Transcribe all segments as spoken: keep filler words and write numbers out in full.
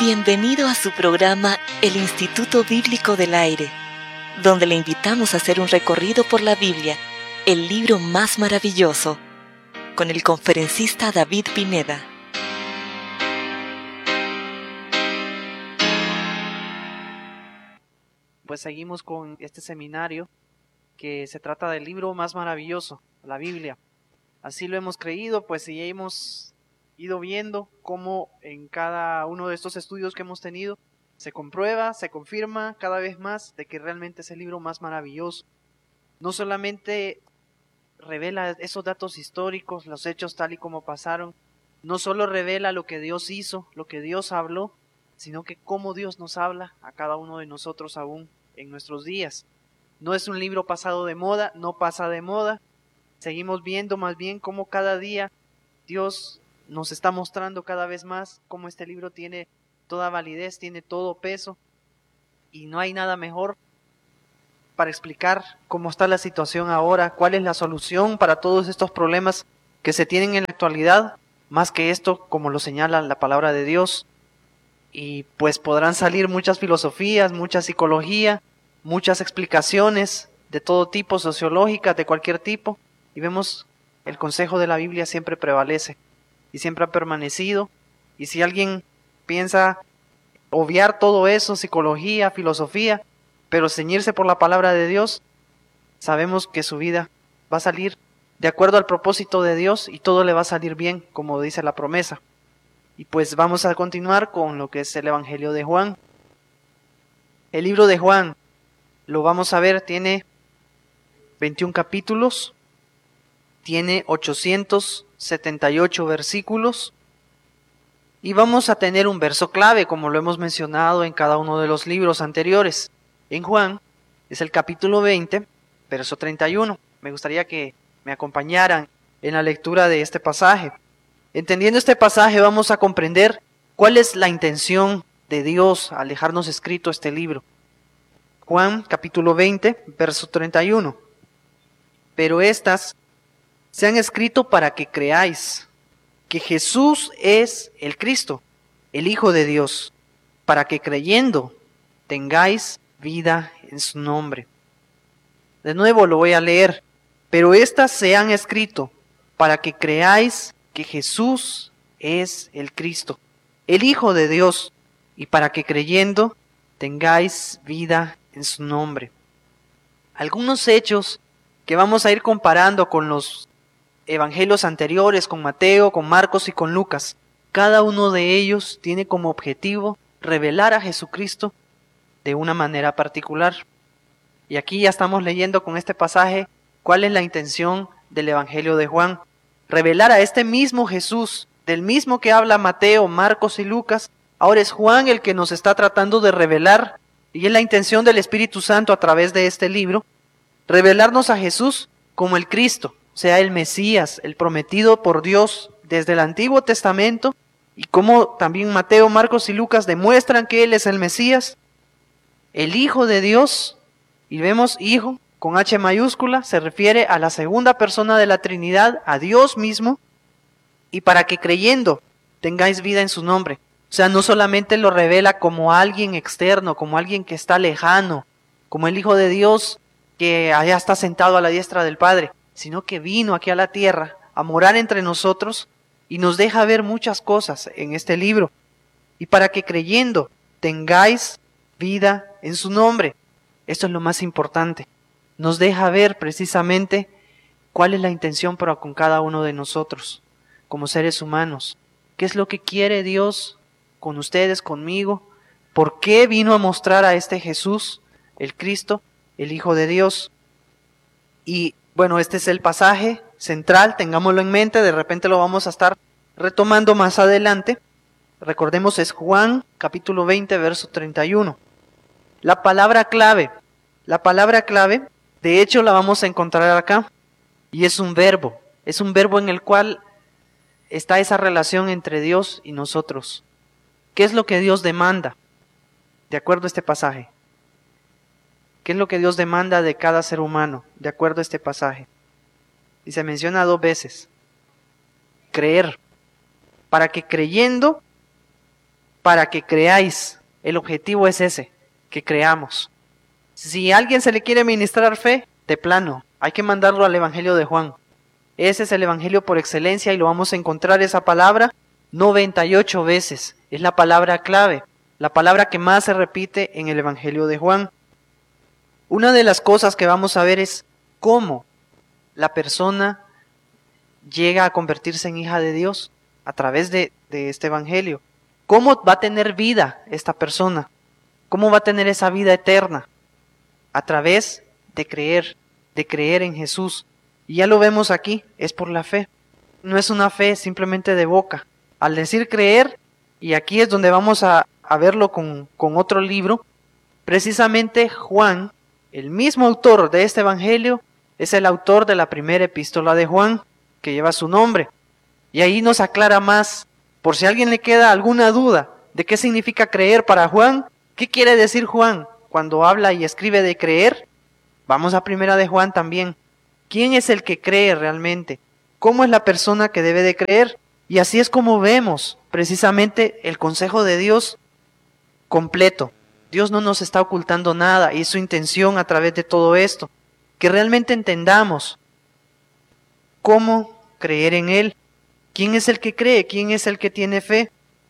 Bienvenido a su programa El Instituto Bíblico del Aire, donde le invitamos a hacer un recorrido por la Biblia, el libro más maravilloso, con el conferencista David Pineda. Pues seguimos con este seminario que se trata del libro más maravilloso, la Biblia. Así lo hemos creído, pues y hemos ido viendo cómo en cada uno de estos estudios que hemos tenido se comprueba, se confirma cada vez más de que realmente es el libro más maravilloso. No solamente revela esos datos históricos, los hechos tal y como pasaron, no solo revela lo que Dios hizo, lo que Dios habló, sino que cómo Dios nos habla a cada uno de nosotros aún en nuestros días. No es un libro pasado de moda, no pasa de moda. Seguimos viendo más bien cómo cada día Dios nos está mostrando cada vez más cómo este libro tiene toda validez, tiene todo peso, y no hay nada mejor para explicar cómo está la situación ahora, cuál es la solución para todos estos problemas que se tienen en la actualidad, más que esto, como lo señala la palabra de Dios. Y pues podrán salir muchas filosofías, mucha psicología, muchas explicaciones de todo tipo, sociológicas, de cualquier tipo, y vemos el consejo de la Biblia siempre prevalece y siempre ha permanecido. Y si alguien piensa obviar todo eso, psicología, filosofía, pero ceñirse por la palabra de Dios, sabemos que su vida va a salir de acuerdo al propósito de Dios y todo le va a salir bien, como dice la promesa. Y pues vamos a continuar con lo que es el Evangelio de Juan. El libro de Juan, lo vamos a ver, tiene veintiún capítulos, tiene ochocientos setenta y ocho versículos, y vamos a tener un verso clave, como lo hemos mencionado en cada uno de los libros anteriores. En Juan es el capítulo veinte, verso treinta y uno. Me gustaría que me acompañaran en la lectura de este pasaje. Entendiendo este pasaje vamos a comprender cuál es la intención de Dios al dejarnos escrito este libro. Juan capítulo veinte, verso treinta y uno. Pero estas se han escrito para que creáis que Jesús es el Cristo, el Hijo de Dios, para que creyendo tengáis vida en su nombre. De nuevo lo voy a leer. Pero estas se han escrito para que creáis que Jesús es el Cristo, el Hijo de Dios, y para que creyendo tengáis vida en su nombre. Algunos hechos que vamos a ir comparando con los evangelios anteriores, con Mateo, con Marcos y con Lucas. Cada uno de ellos tiene como objetivo revelar a Jesucristo de una manera particular. Y aquí ya estamos leyendo con este pasaje cuál es la intención del Evangelio de Juan. Revelar a este mismo Jesús, del mismo que habla Mateo, Marcos y Lucas. Ahora es Juan el que nos está tratando de revelar, y es la intención del Espíritu Santo a través de este libro, revelarnos a Jesús como el Cristo, o sea, el Mesías, el prometido por Dios desde el Antiguo Testamento, y como también Mateo, Marcos y Lucas demuestran que Él es el Mesías, el Hijo de Dios. Y vemos Hijo con H mayúscula, se refiere a la segunda persona de la Trinidad, a Dios mismo, y para que creyendo tengáis vida en su nombre. O sea, no solamente lo revela como alguien externo, como alguien que está lejano, como el Hijo de Dios que allá está sentado a la diestra del Padre, sino que vino aquí a la tierra a morar entre nosotros y nos deja ver muchas cosas en este libro. Y para que creyendo tengáis vida en su nombre. Esto es lo más importante. Nos deja ver precisamente cuál es la intención para con cada uno de nosotros, como seres humanos. ¿Qué es lo que quiere Dios con ustedes, conmigo? ¿Por qué vino a mostrar a este Jesús, el Cristo, el Hijo de Dios? Y bueno, este es el pasaje central, tengámoslo en mente, de repente lo vamos a estar retomando más adelante. Recordemos, es Juan capítulo veinte, verso treinta y uno. La palabra clave, la palabra clave, de hecho la vamos a encontrar acá, y es un verbo, es un verbo en el cual está esa relación entre Dios y nosotros. ¿Qué es lo que Dios demanda? De acuerdo a este pasaje. ¿Qué es lo que Dios demanda de cada ser humano? De acuerdo a este pasaje. Y se menciona dos veces. Creer. Para que creyendo para que creáis. El objetivo es ese, que creamos. Si a alguien se le quiere ministrar fe, de plano, hay que mandarlo al Evangelio de Juan. Ese es el Evangelio por excelencia y lo vamos a encontrar esa palabra noventa y ocho veces. Es la palabra clave, la palabra que más se repite en el Evangelio de Juan. Una de las cosas que vamos a ver es cómo la persona llega a convertirse en hija de Dios a través de, de este Evangelio. ¿Cómo va a tener vida esta persona? ¿Cómo va a tener esa vida eterna? A través de creer, de creer en Jesús. Y ya lo vemos aquí, es por la fe. No es una fe simplemente de boca. Al decir creer, y aquí es donde vamos a, a verlo con, con otro libro, precisamente Juan, el mismo autor de este Evangelio, es el autor de la primera epístola de Juan, que lleva su nombre. Y ahí nos aclara más, por si a alguien le queda alguna duda de qué significa creer para Juan, ¿qué quiere decir Juan cuando habla y escribe de creer? Vamos a primera de Juan también. ¿Quién es el que cree realmente? ¿Cómo es la persona que debe de creer? Y así es como vemos precisamente el consejo de Dios completo. Dios no nos está ocultando nada y es su intención a través de todo esto, que realmente entendamos cómo creer en Él. ¿Quién es el que cree? ¿Quién es el que tiene fe?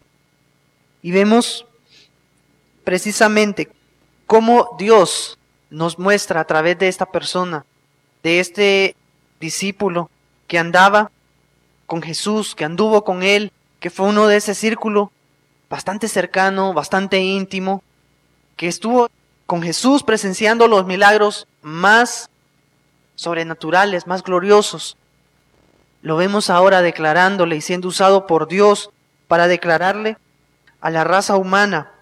Y vemos precisamente cómo Dios nos muestra a través de esta persona, de este discípulo que andaba con Jesús, que anduvo con Él, que fue uno de ese círculo bastante cercano, bastante íntimo, que estuvo con Jesús presenciando los milagros más sobrenaturales, más gloriosos. Lo vemos ahora declarándole y siendo usado por Dios para declararle a la raza humana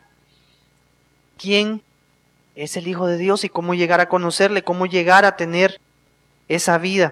quién es el Hijo de Dios y cómo llegar a conocerle, cómo llegar a tener esa vida.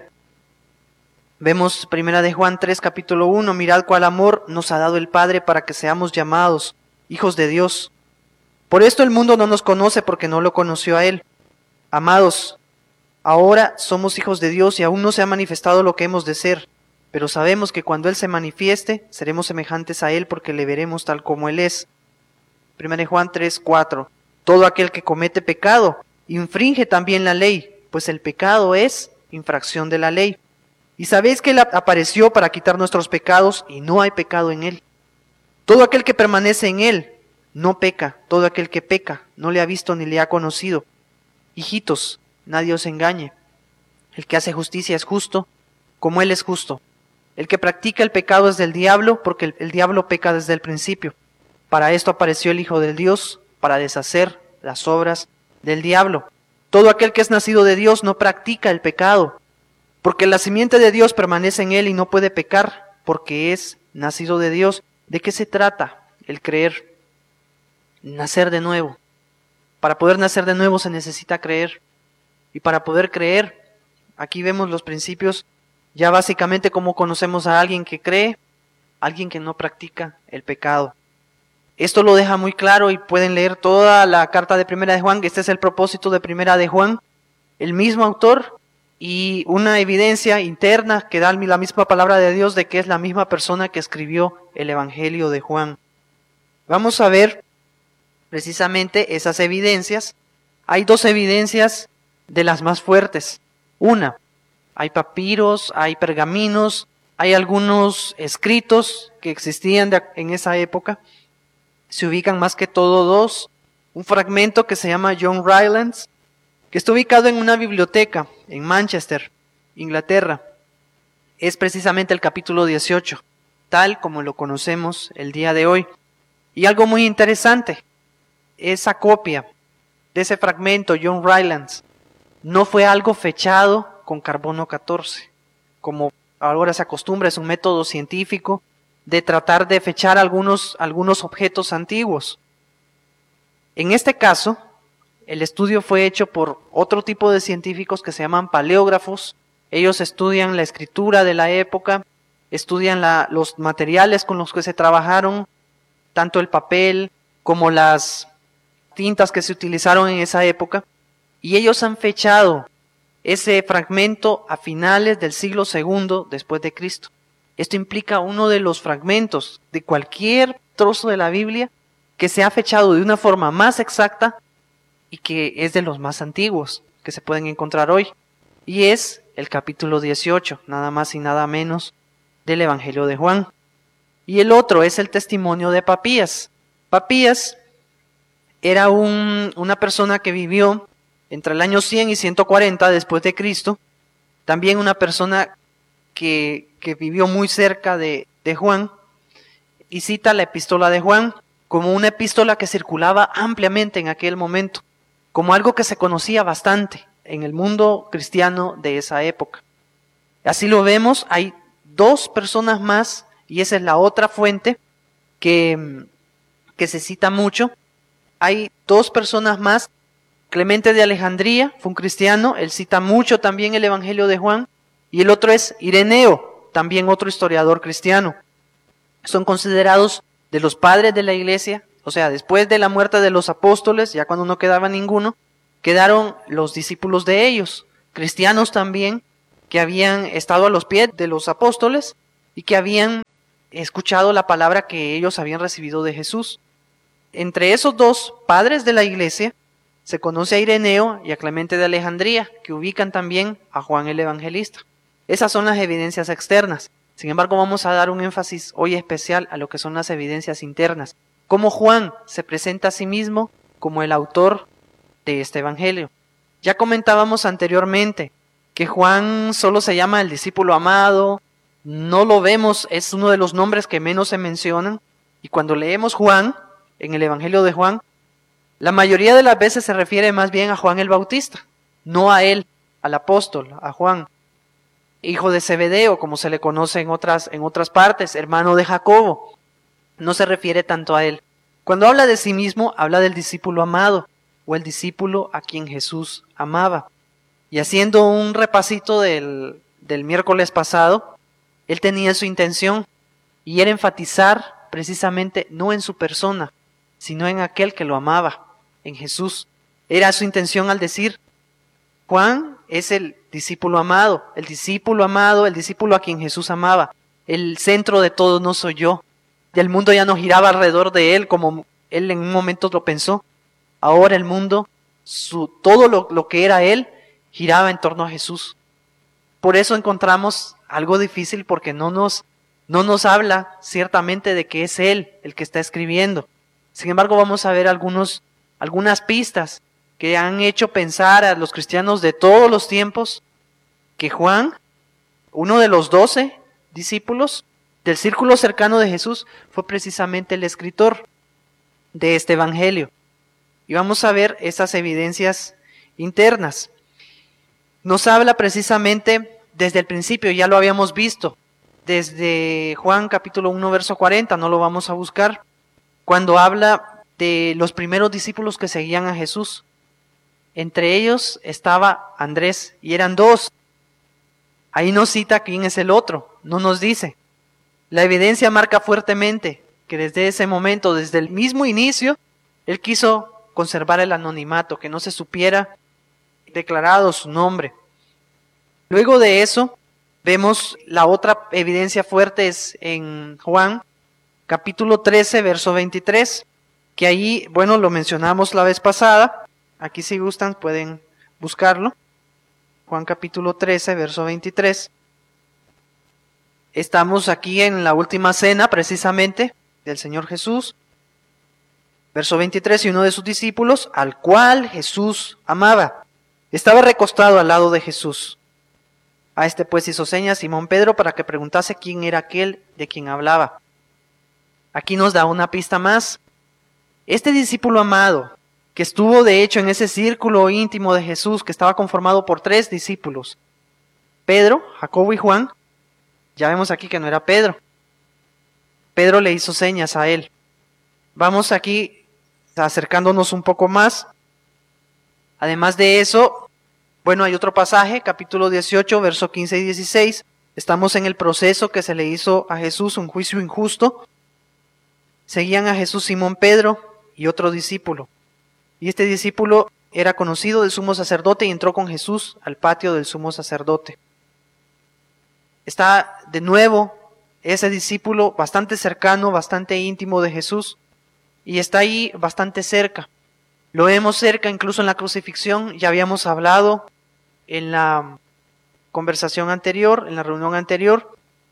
Vemos primera de Juan tres, capítulo uno, mirad cuál amor nos ha dado el Padre para que seamos llamados hijos de Dios. Por esto el mundo no nos conoce porque no lo conoció a Él. Amados, ahora somos hijos de Dios y aún no se ha manifestado lo que hemos de ser, pero sabemos que cuando Él se manifieste, seremos semejantes a Él porque le veremos tal como Él es. primera de Juan tres, cuatro. Todo aquel que comete pecado infringe también la ley, pues el pecado es infracción de la ley. Y sabéis que Él apareció para quitar nuestros pecados y no hay pecado en Él. Todo aquel que permanece en Él no peca, todo aquel que peca no le ha visto ni le ha conocido. Hijitos, nadie os engañe. El que hace justicia es justo, como Él es justo. El que practica el pecado es del diablo, porque el, el diablo peca desde el principio. Para esto apareció el Hijo del Dios, para deshacer las obras del diablo. Todo aquel que es nacido de Dios no practica el pecado, porque la simiente de Dios permanece en él y no puede pecar, porque es nacido de Dios. ¿De qué se trata el creer? Nacer de nuevo. Para poder nacer de nuevo se necesita creer. Y para poder creer, aquí vemos los principios, ya básicamente cómo conocemos a alguien que cree, alguien que no practica el pecado. Esto lo deja muy claro y pueden leer toda la carta de Primera de Juan, que este es el propósito de Primera de Juan, el mismo autor y una evidencia interna que da la misma palabra de Dios de que es la misma persona que escribió el Evangelio de Juan. Vamos a ver precisamente esas evidencias. Hay dos evidencias de las más fuertes. Una, hay papiros, hay pergaminos, hay algunos escritos que existían de, en esa época. Se ubican más que todo dos. Un fragmento que se llama John Rylands, que está ubicado en una biblioteca en Manchester, Inglaterra. Es precisamente el capítulo dieciocho, tal como lo conocemos el día de hoy. Y algo muy interesante, esa copia de ese fragmento, John Rylands, no fue algo fechado con carbono catorce, como ahora se acostumbra, es un método científico de tratar de fechar algunos, algunos objetos antiguos. En este caso, el estudio fue hecho por otro tipo de científicos que se llaman paleógrafos. Ellos estudian la escritura de la época, estudian la, los materiales con los que se trabajaron, tanto el papel como las tintas que se utilizaron en esa época, y ellos han fechado ese fragmento a finales del siglo segundo después de Cristo. Esto implica uno de los fragmentos de cualquier trozo de la Biblia que se ha fechado de una forma más exacta y que es de los más antiguos que se pueden encontrar hoy. Y es el capítulo dieciocho, nada más y nada menos, del Evangelio de Juan. Y el otro es el testimonio de Papías. Papías era un, una persona que vivió entre el año cien y ciento cuarenta después de Cristo. También una persona que, que vivió muy cerca de, de Juan, y cita la epístola de Juan como una epístola que circulaba ampliamente en aquel momento, como algo que se conocía bastante en el mundo cristiano de esa época. Así lo vemos, hay dos personas más, y esa es la otra fuente que, que se cita mucho. Hay dos personas más. Clemente de Alejandría fue un cristiano, él cita mucho también el Evangelio de Juan, y el otro es Ireneo, también otro historiador cristiano. Son considerados de los padres de la iglesia, o sea, después de la muerte de los apóstoles, ya cuando no quedaba ninguno, quedaron los discípulos de ellos, cristianos también, que habían estado a los pies de los apóstoles y que habían escuchado la palabra que ellos habían recibido de Jesús. Entre esos dos padres de la iglesia se conoce a Ireneo y a Clemente de Alejandría, que ubican también a Juan el Evangelista. Esas son las evidencias externas. Sin embargo, vamos a dar un énfasis hoy especial a lo que son las evidencias internas. Cómo Juan se presenta a sí mismo como el autor de este Evangelio. Ya comentábamos anteriormente que Juan solo se llama el discípulo amado, no lo vemos, es uno de los nombres que menos se mencionan, y cuando leemos Juan, en el Evangelio de Juan, la mayoría de las veces se refiere más bien a Juan el Bautista, no a él, al apóstol, a Juan, hijo de Zebedeo, como se le conoce en otras, en otras partes, hermano de Jacobo. No se refiere tanto a él. Cuando habla de sí mismo, habla del discípulo amado, o el discípulo a quien Jesús amaba. Y haciendo un repasito del, del miércoles pasado, él tenía su intención, y era enfatizar precisamente no en su persona, sino en aquel que lo amaba, en Jesús. Era su intención al decir, Juan es el discípulo amado, el discípulo amado, el discípulo a quien Jesús amaba. El centro de todo no soy yo. Y el mundo ya no giraba alrededor de él como él en un momento lo pensó. Ahora el mundo, su, todo lo, lo que era él, giraba en torno a Jesús. Por eso encontramos algo difícil, porque no nos, no nos habla ciertamente de que es él el que está escribiendo. Sin embargo, vamos a ver algunos, algunas pistas que han hecho pensar a los cristianos de todos los tiempos que Juan, uno de los doce discípulos del círculo cercano de Jesús, fue precisamente el escritor de este evangelio. Y vamos a ver esas evidencias internas. Nos habla precisamente desde el principio, ya lo habíamos visto, desde Juan capítulo uno, verso cuarenta, no lo vamos a buscar, cuando habla de los primeros discípulos que seguían a Jesús. Entre ellos estaba Andrés, y eran dos. Ahí nos cita quién es el otro, no nos dice. La evidencia marca fuertemente que desde ese momento, desde el mismo inicio, él quiso conservar el anonimato, que no se supiera declarado su nombre. Luego de eso, vemos la otra evidencia fuerte es en Juan, capítulo trece, verso veintitrés, que ahí, bueno, lo mencionamos la vez pasada. Aquí si gustan pueden buscarlo. Juan capítulo trece, verso veintitrés. Estamos aquí en la última cena precisamente del Señor Jesús. Verso veintitrés, y uno de sus discípulos, al cual Jesús amaba, estaba recostado al lado de Jesús. A este pues hizo señas Simón Pedro para que preguntase quién era aquel de quien hablaba. Aquí nos da una pista más. Este discípulo amado, que estuvo de hecho en ese círculo íntimo de Jesús, que estaba conformado por tres discípulos, Pedro, Jacobo y Juan, ya vemos aquí que no era Pedro. Pedro le hizo señas a él. Vamos aquí acercándonos un poco más. Además de eso, bueno, hay otro pasaje, capítulo dieciocho, verso quince y dieciséis. Estamos en el proceso que se le hizo a Jesús, un juicio injusto. Seguían a Jesús Simón Pedro y otro discípulo. Y este discípulo era conocido del sumo sacerdote y entró con Jesús al patio del sumo sacerdote. Está de nuevo ese discípulo bastante cercano, bastante íntimo de Jesús. y está ahí bastante cerca. Lo vemos cerca incluso en la crucifixión, ya habíamos hablado en la conversación anterior, en la reunión anterior,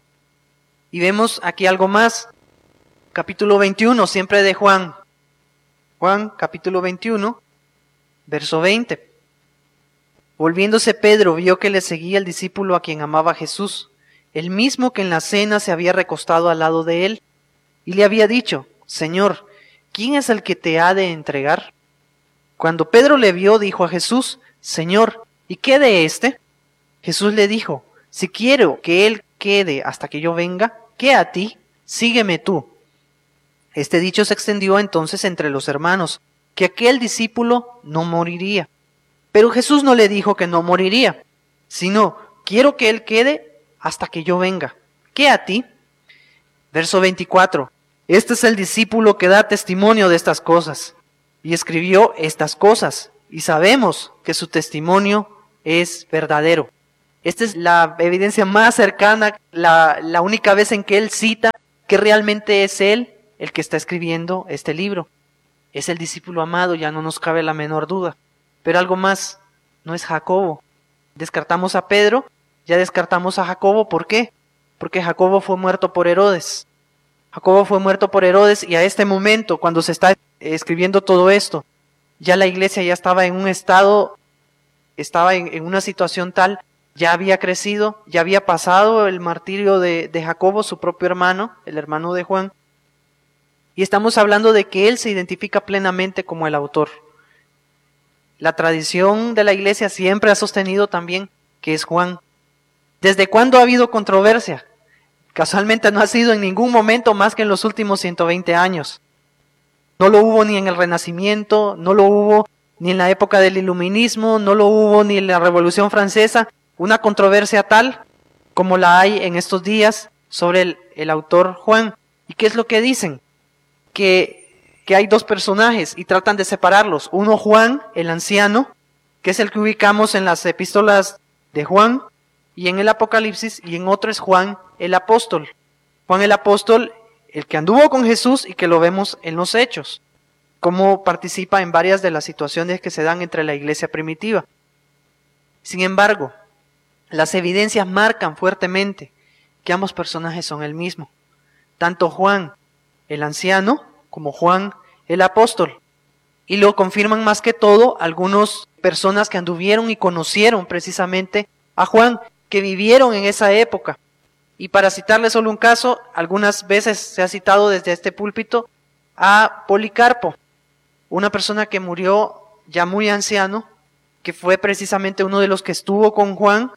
y vemos aquí algo más, capítulo veintiuno, siempre de Juan, Juan capítulo veintiuno, verso veinte. Volviéndose Pedro vio que le seguía el discípulo a quien amaba Jesús, el mismo que en la cena se había recostado al lado de él, y le había dicho, Señor, ¿quién es el que te ha de entregar? Cuando Pedro le vio, dijo a Jesús, Señor, ¿y qué de éste? Jesús le dijo, si quiero que él quede hasta que yo venga, ¿qué a ti? Sígueme tú. Este dicho se extendió entonces entre los hermanos, que aquel discípulo no moriría. Pero Jesús no le dijo que no moriría, sino, quiero que él quede hasta que yo venga. ¿Qué a ti? Verso veinticuatro. Este es el discípulo que da testimonio de estas cosas, y escribió estas cosas, y sabemos que su testimonio es verdadero. Esta es la evidencia más cercana, la, la única vez en que él cita que realmente es él el que está escribiendo este libro. Es el discípulo amado, ya no nos cabe la menor duda. Pero algo más, no es Jacobo. Descartamos a Pedro, ya descartamos a Jacobo, ¿por qué? Porque Jacobo fue muerto por Herodes. Jacobo fue muerto por Herodes y a este momento, cuando se está escribiendo todo esto, ya la iglesia ya estaba en un estado, estaba en, en una situación tal, ya había crecido, ya había pasado el martirio de, de Jacobo, su propio hermano, el hermano de Juan, y estamos hablando de que él se identifica plenamente como el autor. La tradición de la iglesia siempre ha sostenido también que es Juan. ¿Desde cuándo ha habido controversia? Casualmente no ha sido en ningún momento más que en los últimos ciento veinte años. No lo hubo ni en el Renacimiento, no lo hubo ni en la época del Iluminismo, no lo hubo ni en la Revolución Francesa, una controversia tal como la hay en estos días sobre el, el autor Juan. ¿Y qué es lo que dicen? Que, que hay dos personajes y tratan de separarlos. Uno Juan, el anciano, que es el que ubicamos en las epístolas de Juan y en el Apocalipsis, y en otro es Juan el apóstol. Juan el apóstol, el que anduvo con Jesús y que lo vemos en los Hechos, cómo participa en varias de las situaciones que se dan entre la iglesia primitiva. Sin embargo, las evidencias marcan fuertemente que ambos personajes son el mismo. Tanto Juan el anciano como Juan el apóstol. Y lo confirman más que todo algunas personas que anduvieron y conocieron precisamente a Juan, que vivieron en esa época. Y para citarle solo un caso, algunas veces se ha citado desde este púlpito a Policarpo, una persona que murió ya muy anciano, que fue precisamente uno de los que estuvo con Juan,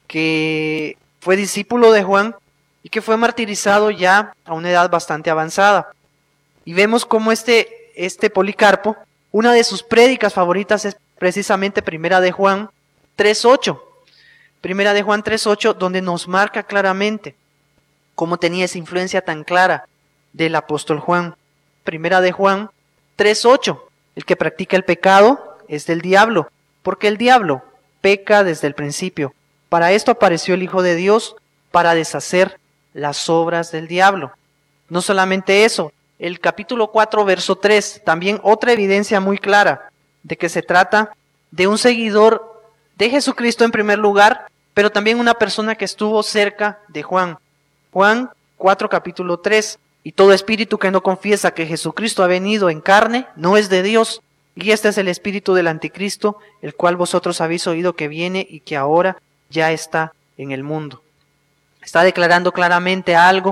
que fue discípulo de Juan y que fue martirizado ya a una edad bastante avanzada. Y vemos cómo este, este Policarpo, una de sus prédicas favoritas es precisamente Primera de Juan tres ocho. Primera de Juan tres ocho, donde nos marca claramente cómo tenía esa influencia tan clara del apóstol Juan. Primera de Juan tres ocho, el que practica el pecado es del diablo, porque el diablo peca desde el principio. Para esto apareció el Hijo de Dios, para deshacer las obras del diablo. No solamente eso, el capítulo cuatro, verso tres, también otra evidencia muy clara de que se trata de un seguidor de Jesucristo en primer lugar, pero también una persona que estuvo cerca de Juan. Juan cuatro, capítulo tres, y todo espíritu que no confiesa que Jesucristo ha venido en carne no es de Dios, y este es el espíritu del anticristo, el cual vosotros habéis oído que viene y que ahora ya está en el mundo. Está declarando claramente algo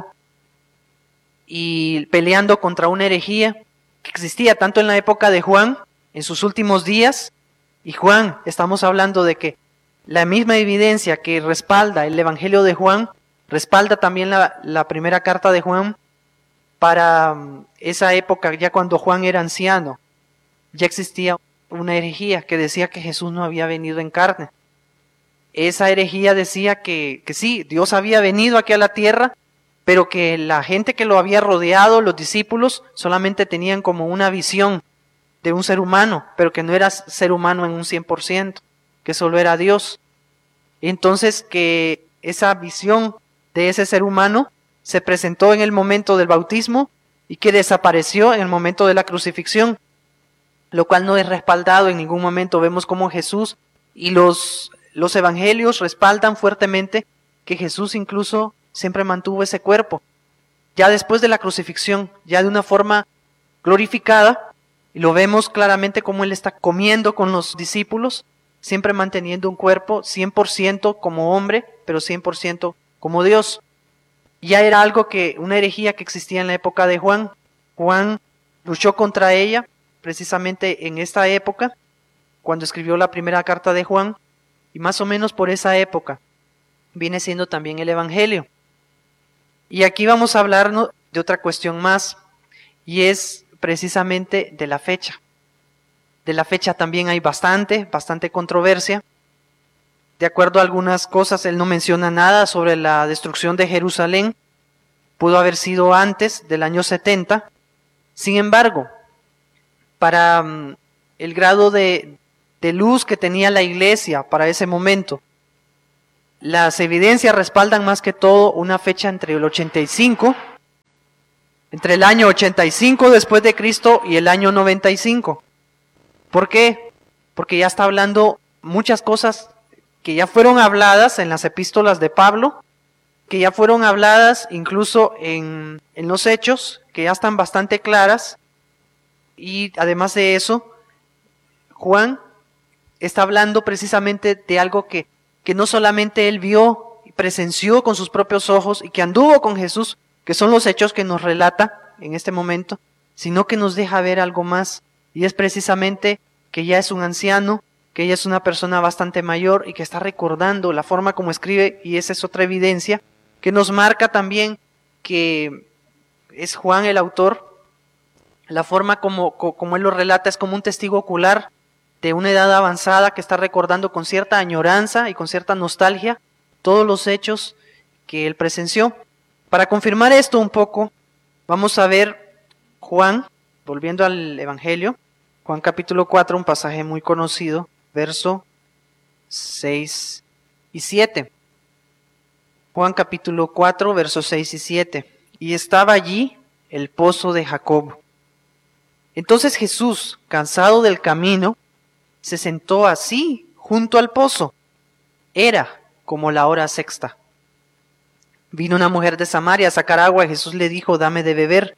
y peleando contra una herejía que existía tanto en la época de Juan, en sus últimos días, y Juan, estamos hablando de que la misma evidencia que respalda el Evangelio de Juan, respalda también la, la primera carta de Juan para um, esa época, ya cuando Juan era anciano. Ya existía una herejía que decía que Jesús no había venido en carne. Esa herejía decía que, que sí, Dios había venido aquí a la tierra, pero que la gente que lo había rodeado, los discípulos, solamente tenían como una visión de un ser humano, pero que no era ser humano en un cien por ciento, que solo era Dios. Entonces que esa visión de ese ser humano se presentó en el momento del bautismo y que desapareció en el momento de la crucifixión, lo cual no es respaldado en ningún momento. Vemos cómo Jesús y los, los evangelios respaldan fuertemente que Jesús incluso siempre mantuvo ese cuerpo. Ya después de la crucifixión, ya de una forma glorificada, y lo vemos claramente como Él está comiendo con los discípulos, siempre manteniendo un cuerpo cien por ciento como hombre, pero cien por ciento como Dios. Ya era algo que, una herejía que existía en la época de Juan. Juan luchó contra ella precisamente en esta época, cuando escribió la primera carta de Juan, y más o menos por esa época viene siendo también el Evangelio. Y aquí vamos a hablar de otra cuestión más, y es precisamente de la fecha. De la fecha también hay bastante, bastante controversia. De acuerdo a algunas cosas, él no menciona nada sobre la destrucción de Jerusalén. Pudo haber sido antes del año setenta. Sin embargo, para um, el grado de, de luz que tenía la iglesia para ese momento, las evidencias respaldan más que todo una fecha entre el ochenta y cinco, entre el año ochenta y cinco después de Cristo y el año noventa y cinco. ¿Por qué? Porque ya está hablando muchas cosas que ya fueron habladas en las epístolas de Pablo, que ya fueron habladas incluso en, en los Hechos, que ya están bastante claras. Y además de eso, Juan está hablando precisamente de algo que, que no solamente él vio y presenció con sus propios ojos y que anduvo con Jesús, que son los hechos que nos relata en este momento, sino que nos deja ver algo más. Y es precisamente que ya es un anciano, que ella es una persona bastante mayor y que está recordando la forma como escribe, y esa es otra evidencia que nos marca también que es Juan el autor. La forma como, como él lo relata es como un testigo ocular de una edad avanzada que está recordando con cierta añoranza y con cierta nostalgia todos los hechos que él presenció. Para confirmar esto un poco, vamos a ver Juan, volviendo al Evangelio, Juan capítulo cuatro, un pasaje muy conocido, verso seis y siete. Juan capítulo cuatro, versos seis y siete. Y estaba allí el pozo de Jacob. Entonces Jesús, cansado del camino, se sentó así junto al pozo. Era como la hora sexta. Vino una mujer de Samaria a sacar agua y Jesús le dijo, dame de beber.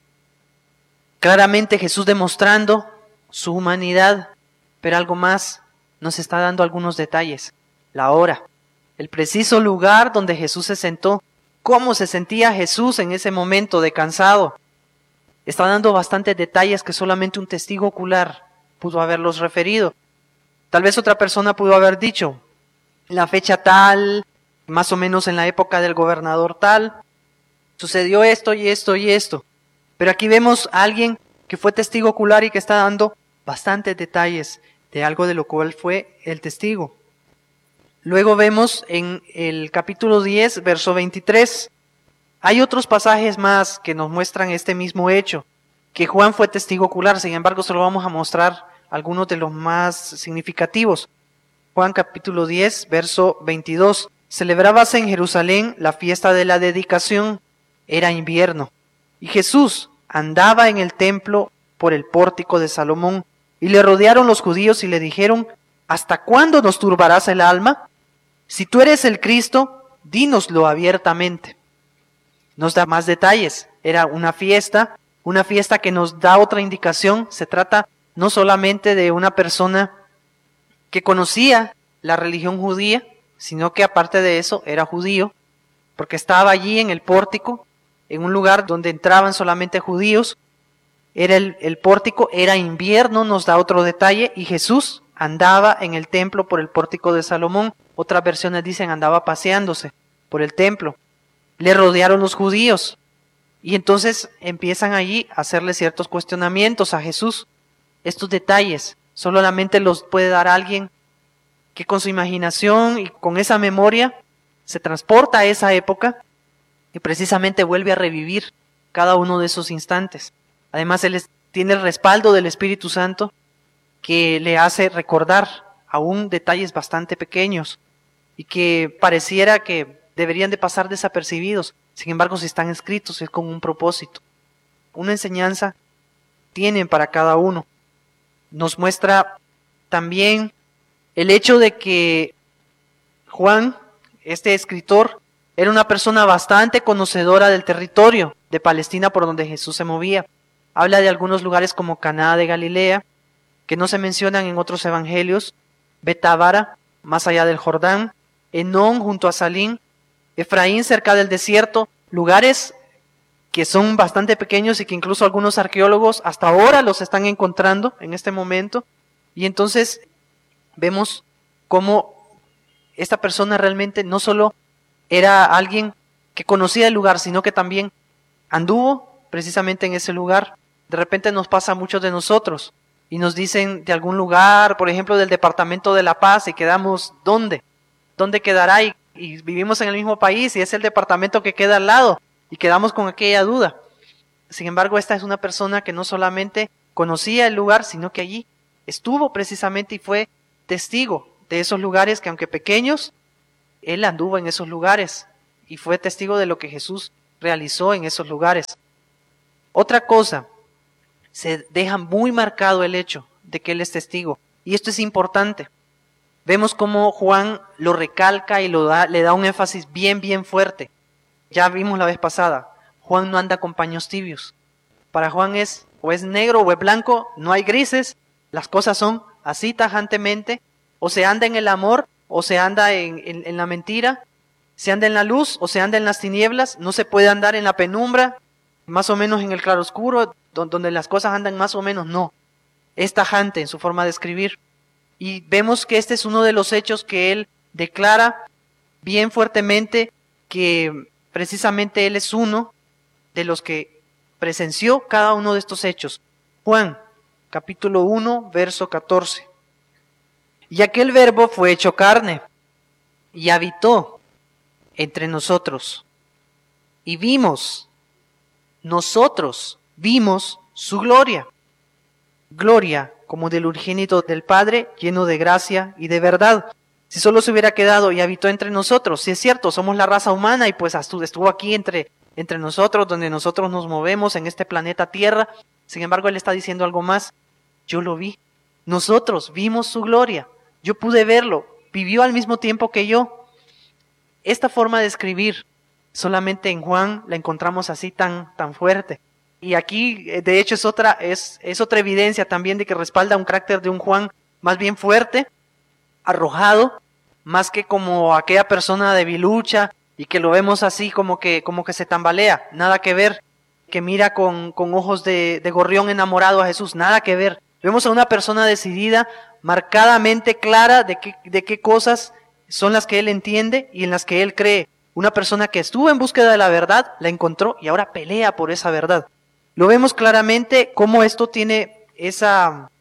Claramente Jesús demostrando su humanidad, pero algo más, nos está dando algunos detalles. La hora, el preciso lugar donde Jesús se sentó, cómo se sentía Jesús en ese momento de cansado. Está dando bastantes detalles que solamente un testigo ocular pudo haberlos referido. Tal vez otra persona pudo haber dicho, la fecha tal, más o menos en la época del gobernador tal, sucedió esto y esto y esto. Pero aquí vemos a alguien que fue testigo ocular y que está dando bastantes detalles de algo de lo cual fue el testigo. Luego vemos en el capítulo diez, verso veintitrés, hay otros pasajes más que nos muestran este mismo hecho, que Juan fue testigo ocular. Sin embargo, solo vamos a mostrar algunos de los más significativos. Juan capítulo diez, verso veintidós. Celebrábase en Jerusalén la fiesta de la dedicación. Era invierno. Y Jesús andaba en el templo por el pórtico de Salomón. Y le rodearon los judíos y le dijeron, ¿hasta cuándo nos turbarás el alma? Si tú eres el Cristo, dínoslo abiertamente. Nos da más detalles. Era una fiesta, una fiesta que nos da otra indicación. Se trata no solamente de una persona que conocía la religión judía, sino que aparte de eso era judío, porque estaba allí en el pórtico, en un lugar donde entraban solamente judíos. Era el, el pórtico, era invierno, nos da otro detalle, y Jesús andaba en el templo por el pórtico de Salomón. Otras versiones dicen andaba paseándose por el templo. Le rodearon los judíos y entonces empiezan allí a hacerle ciertos cuestionamientos a Jesús. Estos detalles solamente los puede dar alguien que con su imaginación y con esa memoria se transporta a esa época y precisamente vuelve a revivir cada uno de esos instantes. Además, él tiene el respaldo del Espíritu Santo que le hace recordar aún detalles bastante pequeños y que pareciera que deberían de pasar desapercibidos. Sin embargo, si están escritos es con un propósito. una enseñanza tienen para cada uno. Nos muestra también el hecho de que Juan, este escritor, era una persona bastante conocedora del territorio de Palestina por donde Jesús se movía. Habla de algunos lugares como Caná de Galilea, que no se mencionan en otros evangelios, Betábara, más allá del Jordán, Enón junto a Salín, Efraín cerca del desierto, lugares que son bastante pequeños y que incluso algunos arqueólogos hasta ahora los están encontrando en este momento. Y entonces vemos cómo esta persona realmente no solo era alguien que conocía el lugar, sino que también anduvo precisamente en ese lugar. De repente nos pasa a muchos de nosotros y nos dicen de algún lugar, por ejemplo del departamento de La Paz, y quedamos, ¿dónde? ¿Dónde quedará? Y, y vivimos en el mismo país y es el departamento que queda al lado y quedamos con aquella duda. Sin embargo, esta es una persona que no solamente conocía el lugar, sino que allí estuvo precisamente y fue testigo de esos lugares que, aunque pequeños, él anduvo en esos lugares y fue testigo de lo que Jesús realizó en esos lugares. Otra cosa, se deja muy marcado el hecho de que él es testigo, y esto es importante. Vemos cómo Juan lo recalca y lo da, le da un énfasis bien, bien fuerte. Ya vimos la vez pasada, Juan no anda con paños tibios. Para Juan es o es negro o es blanco, no hay grises, las cosas son así tajantemente, o se anda en el amor o se anda en, en, en la mentira, se anda en la luz o se anda en las tinieblas, no se puede andar en la penumbra, más o menos en el claroscuro, donde las cosas andan más o menos, no. Es tajante en su forma de escribir. Y vemos que este es uno de los hechos que él declara bien fuertemente, que precisamente él es uno de los que presenció cada uno de estos hechos. Juan, capítulo uno, verso catorce. Y aquel verbo fue hecho carne y habitó entre nosotros. Y vimos, nosotros vimos su gloria. Gloria como del unigénito del Padre, lleno de gracia y de verdad. Si solo se hubiera quedado y habitó entre nosotros, si es cierto, somos la raza humana y pues estuvo aquí entre, entre nosotros, donde nosotros nos movemos en este planeta Tierra. Sin embargo, él está diciendo algo más. Yo lo vi. Nosotros vimos su gloria. Yo pude verlo. Vivió al mismo tiempo que yo. Esta forma de escribir, solamente en Juan la encontramos así tan, tan fuerte. Y aquí, de hecho, es otra, es, es otra evidencia también de que respalda un carácter de un Juan más bien fuerte, arrojado, más que como aquella persona debilucha y que lo vemos así como que, como que se tambalea. Nada que ver, que mira con, con ojos de, de gorrión enamorado a Jesús, nada que ver. Vemos a una persona decidida, marcadamente clara de qué, de qué cosas son las que él entiende y en las que él cree. Una persona que estuvo en búsqueda de la verdad, la encontró y ahora pelea por esa verdad. Lo vemos claramente cómo esto tiene esa,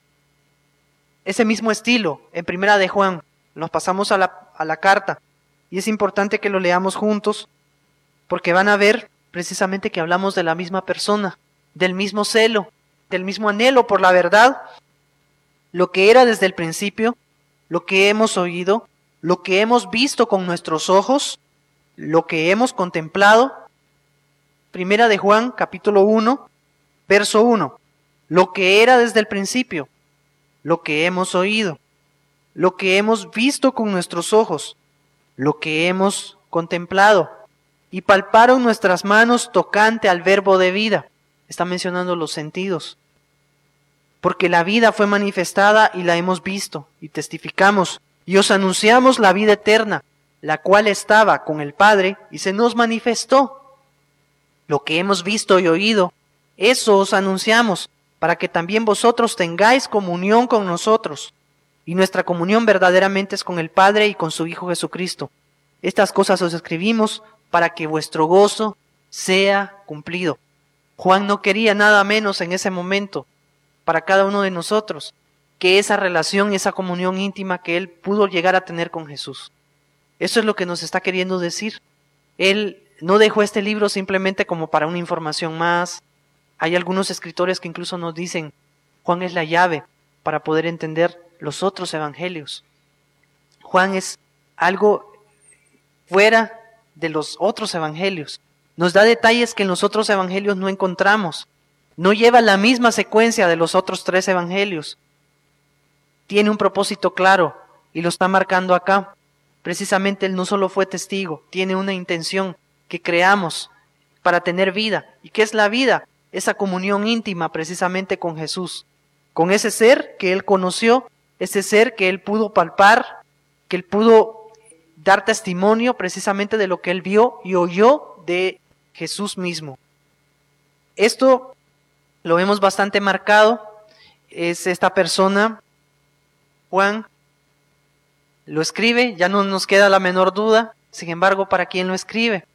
ese mismo estilo en Primera de Juan. Nos pasamos a la, a la carta y es importante que lo leamos juntos porque van a ver precisamente que hablamos de la misma persona, del mismo celo, del mismo anhelo por la verdad, lo que era desde el principio, lo que hemos oído, lo que hemos visto con nuestros ojos, lo que hemos contemplado. Primera de Juan, capítulo uno, verso uno. Lo que era desde el principio, lo que hemos oído, lo que hemos visto con nuestros ojos, lo que hemos contemplado, y palparon nuestras manos tocante al verbo de vida. Está mencionando los sentidos. Porque la vida fue manifestada y la hemos visto, y testificamos, y os anunciamos la vida eterna, la cual estaba con el Padre, y se nos manifestó. Lo que hemos visto y oído, eso os anunciamos, para que también vosotros tengáis comunión con nosotros. Y nuestra comunión verdaderamente es con el Padre y con su Hijo Jesucristo. Estas cosas os escribimos para que vuestro gozo sea cumplido. Juan no quería nada menos en ese momento para cada uno de nosotros que esa relación, esa comunión íntima que él pudo llegar a tener con Jesús. Eso es lo que nos está queriendo decir. Él no dejó este libro simplemente como para una información más. Hay algunos escritores que incluso nos dicen, Juan es la llave para poder entender los otros evangelios. Juan es algo fuera de los otros evangelios. Nos da detalles que en los otros evangelios no encontramos. No lleva la misma secuencia de los otros tres evangelios. Tiene un propósito claro y lo está marcando acá. Precisamente Él no solo fue testigo, tiene una intención, que creamos para tener vida. ¿Y qué es la vida? Esa comunión íntima precisamente con Jesús, con ese ser que Él conoció, ese ser que Él pudo palpar, que Él pudo dar testimonio precisamente de lo que Él vio y oyó de Jesús mismo. Esto lo vemos bastante marcado, es esta persona, Juan, lo escribe, ya no nos queda la menor duda, sin embargo, ¿para quién lo escribe?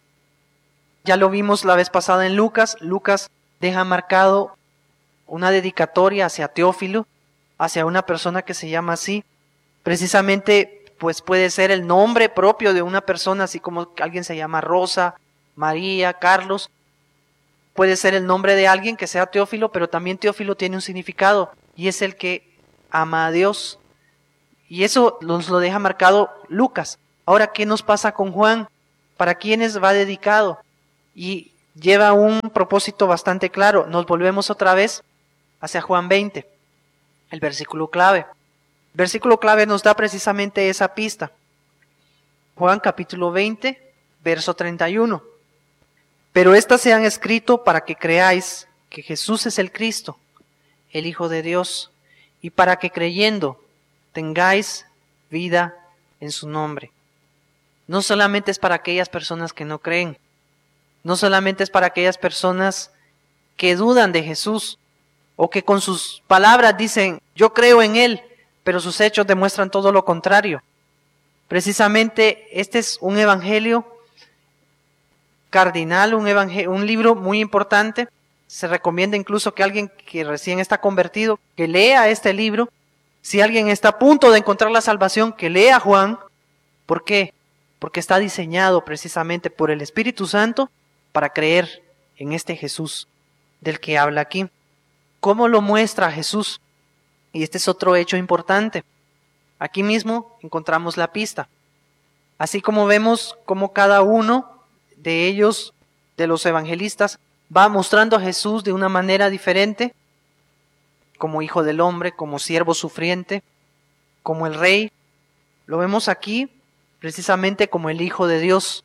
Ya lo vimos la vez pasada en Lucas, Lucas deja marcado una dedicatoria hacia Teófilo, hacia una persona que se llama así, precisamente pues puede ser el nombre propio de una persona, así como alguien se llama Rosa, María, Carlos, puede ser el nombre de alguien que sea Teófilo, pero también Teófilo tiene un significado y es el que ama a Dios. Y eso nos lo deja marcado Lucas. Ahora, ¿qué nos pasa con Juan? ¿Para quiénes va dedicado? Y lleva un propósito bastante claro. Nos volvemos otra vez hacia Juan veinte, el versículo clave. El versículo clave nos da precisamente esa pista. Juan capítulo veinte, verso treinta y uno. Pero estas se han escrito para que creáis que Jesús es el Cristo, el Hijo de Dios, y para que creyendo tengáis vida en su nombre. No solamente es para aquellas personas que no creen, no solamente es para aquellas personas que dudan de Jesús, o que con sus palabras dicen, yo creo en Él, pero sus hechos demuestran todo lo contrario. Precisamente este es un evangelio cardinal, un, evangelio, un libro muy importante. Se recomienda incluso que alguien que recién está convertido, que lea este libro. Si alguien está a punto de encontrar la salvación, que lea Juan. ¿Por qué? Porque está diseñado precisamente por el Espíritu Santo para creer en este Jesús del que habla aquí. ¿Cómo lo muestra Jesús? Y este es otro hecho importante. Aquí mismo encontramos la pista. Así como vemos cómo cada uno de ellos, de los evangelistas, va mostrando a Jesús de una manera diferente, como hijo del hombre, como siervo sufriente, como el rey. Lo vemos aquí precisamente como el Hijo de Dios.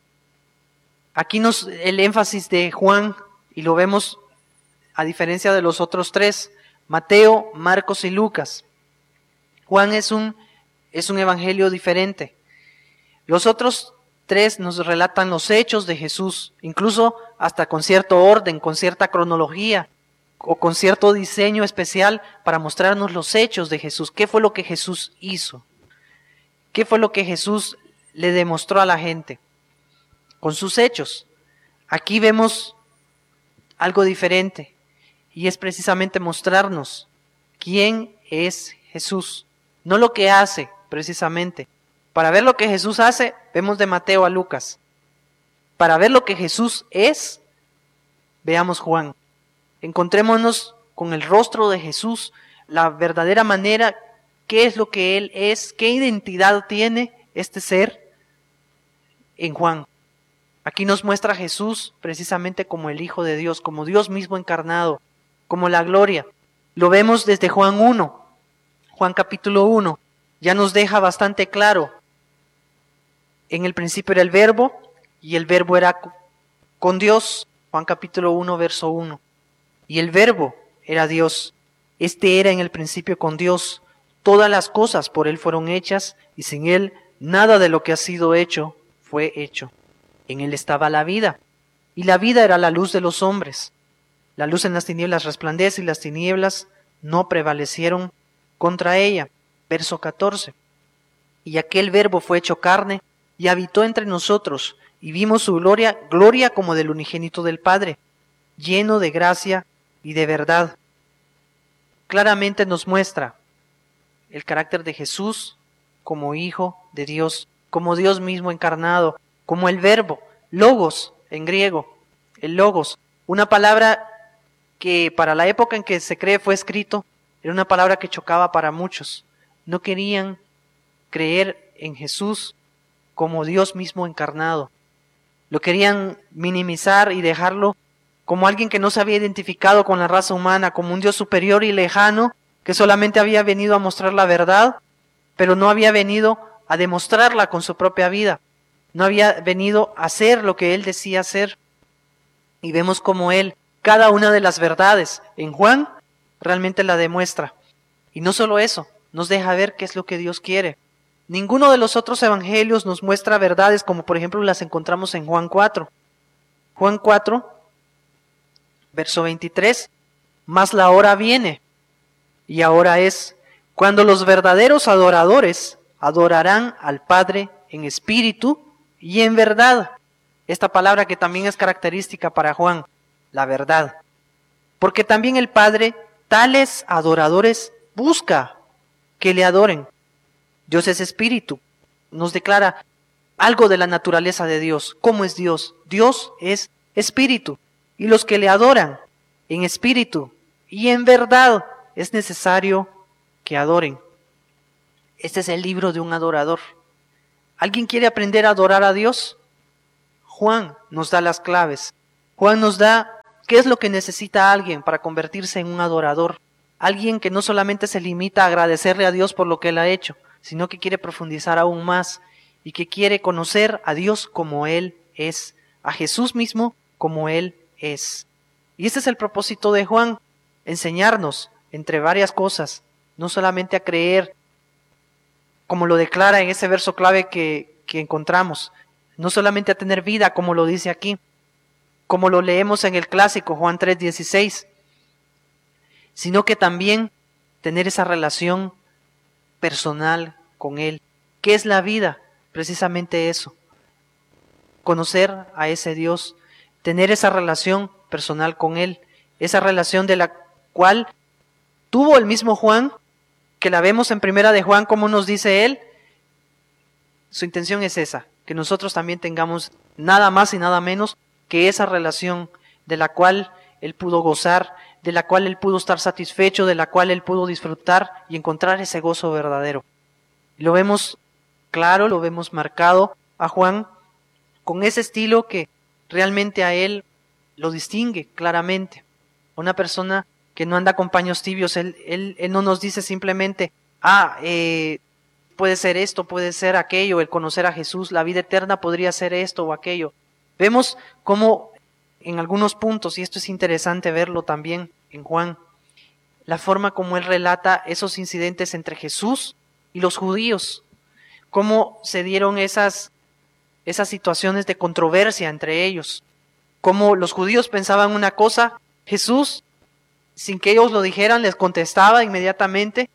Aquí nos el énfasis de Juan, y lo vemos a diferencia de los otros tres, Mateo, Marcos y Lucas. Juan es un, es un evangelio diferente. Los otros tres nos relatan los hechos de Jesús, incluso hasta con cierto orden, con cierta cronología o con cierto diseño especial para mostrarnos los hechos de Jesús. ¿Qué fue lo que Jesús hizo? ¿Qué fue lo que Jesús le demostró a la gente? Con sus hechos. Aquí vemos algo diferente y es precisamente mostrarnos quién es Jesús, no lo que hace precisamente. Para ver lo que Jesús hace, vemos de Mateo a Lucas. Para ver lo que Jesús es, veamos Juan. Encontrémonos con el rostro de Jesús, la verdadera manera, qué es lo que Él es, qué identidad tiene este ser en Juan. Aquí nos muestra a Jesús precisamente como el Hijo de Dios, como Dios mismo encarnado, como la gloria. Lo vemos desde Juan uno, Juan capítulo uno, ya nos deja bastante claro. En el principio era el verbo, y el verbo era con Dios, Juan capítulo uno, verso uno. Y el verbo era Dios. Este era en el principio con Dios. Todas las cosas por Él fueron hechas, y sin Él nada de lo que ha sido hecho fue hecho. En Él estaba la vida, y la vida era la luz de los hombres. La luz en las tinieblas resplandece, y las tinieblas no prevalecieron contra ella. Verso catorce. Y aquel verbo fue hecho carne, y habitó entre nosotros, y vimos su gloria, gloria como del unigénito del Padre, lleno de gracia y de verdad. Claramente nos muestra el carácter de Jesús como Hijo de Dios, como Dios mismo encarnado, como el verbo, logos en griego, el logos, una palabra que para la época en que se cree fue escrito, era una palabra que chocaba para muchos. No querían creer en Jesús como Dios mismo encarnado. Lo querían minimizar y dejarlo como alguien que no se había identificado con la raza humana, como un Dios superior y lejano, que solamente había venido a mostrar la verdad, pero no había venido a demostrarla con su propia vida. No había venido a hacer lo que Él decía hacer. Y vemos como Él, cada una de las verdades en Juan, realmente la demuestra. Y no solo eso, nos deja ver qué es lo que Dios quiere. Ninguno de los otros evangelios nos muestra verdades como por ejemplo las encontramos en Juan cuatro. Juan cuatro, verso veintitrés, mas la hora viene, y ahora es, cuando los verdaderos adoradores adorarán al Padre en espíritu y en verdad. Esta palabra que también es característica para Juan, la verdad. Porque también el Padre, tales adoradores, busca que le adoren. Dios es espíritu. Nos declara algo de la naturaleza de Dios. ¿Cómo es Dios? Dios es espíritu. Y los que le adoran en espíritu y en verdad es necesario que adoren. Este es el libro de un adorador. ¿Alguien quiere aprender a adorar a Dios? Juan nos da las claves. Juan nos da qué es lo que necesita alguien para convertirse en un adorador. Alguien que no solamente se limita a agradecerle a Dios por lo que Él ha hecho, sino que quiere profundizar aún más y que quiere conocer a Dios como Él es, a Jesús mismo como Él es. Y este es el propósito de Juan, enseñarnos, entre varias cosas, no solamente a creer, como lo declara en ese verso clave que, que encontramos, no solamente a tener vida, como lo dice aquí, como lo leemos en el clásico Juan tres dieciséis, sino que también tener esa relación personal con Él. ¿Qué es la vida? Precisamente eso, conocer a ese Dios, tener esa relación personal con Él, esa relación de la cual tuvo el mismo Juan, que la vemos en primera de Juan, como nos dice él. Su intención es esa, que nosotros también tengamos nada más y nada menos que esa relación de la cual él pudo gozar, de la cual él pudo estar satisfecho, de la cual él pudo disfrutar y encontrar ese gozo verdadero. Lo vemos claro, lo vemos marcado a Juan con ese estilo que realmente a él lo distingue claramente. Una persona que no anda con paños tibios, él, él, él no nos dice simplemente, ah, eh, puede ser esto, puede ser aquello, el conocer a Jesús, la vida eterna podría ser esto o aquello. Vemos cómo en algunos puntos, y esto es interesante verlo también en Juan, la forma como él relata esos incidentes entre Jesús y los judíos, cómo se dieron esas, esas situaciones de controversia entre ellos, cómo los judíos pensaban una cosa, Jesús, sin que ellos lo dijeran, les contestaba inmediatamente,